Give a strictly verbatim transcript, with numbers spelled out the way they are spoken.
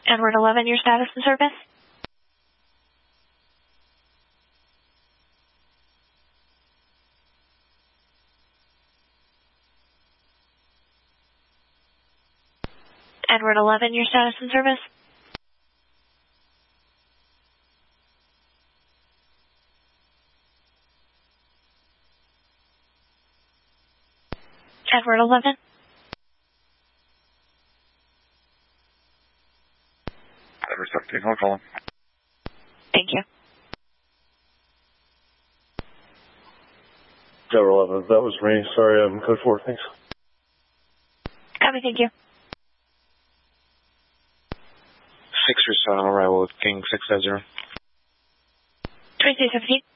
Edward eleven, your status and service? Edward eleven, your status and service? Edward eleven. Edward seventeen, I'll call him. Thank you. Edward eleven, that was me. Sorry, I'm code four, thanks. Copy, thank you. Six three seven, arrival with King six five zero. twenty-two seventeen.